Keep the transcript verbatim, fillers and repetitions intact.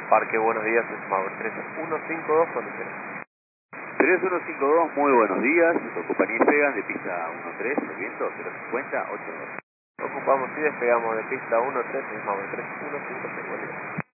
Parque, buenos días, es Mauer tres uno cinco dos, condiciones. tres uno cinco dos, muy buenos días. Compañía Fegan de pista uno tres, el viento cero cincuenta ochenta y dos. Ocupamos y despegamos de pista uno tres, es Mauer tres uno cinco seis, buen día.